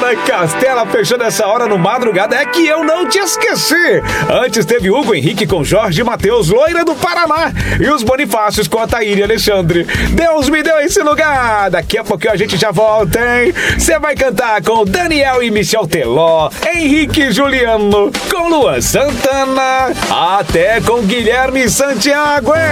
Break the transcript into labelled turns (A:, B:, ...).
A: Castela fechando essa hora no Madrugada, é que eu não te esqueci. Antes teve Hugo Henrique com Jorge Mateus, Loira do Paraná, e os Bonifácios com a Taíra e Alexandre. Deus me deu esse lugar. Daqui a pouquinho a gente já volta, hein? Você vai cantar com Daniel e Michel Teló, Henrique e Juliano, com Luan Santana, até com Guilherme Santiago, hein?